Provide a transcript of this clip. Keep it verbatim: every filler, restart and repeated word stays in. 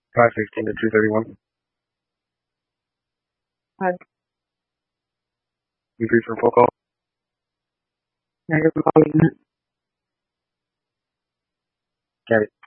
five sixteen to two thirty-one. Hi. You free for a phone call? Negative call unit. Got it.